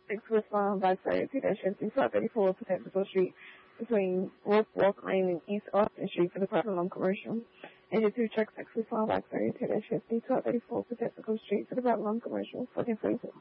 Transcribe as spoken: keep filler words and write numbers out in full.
six westbound by thirty-two fifty, twelve thirty-four Pacifico Street between Wolf Walk Lane and East Austin Street for the Park Along Commercial. Engine two truck six westbound by thirty-two fifty, twelve thirty-four Pacifico Street for the Park Along Commercial. fourteen forty-two.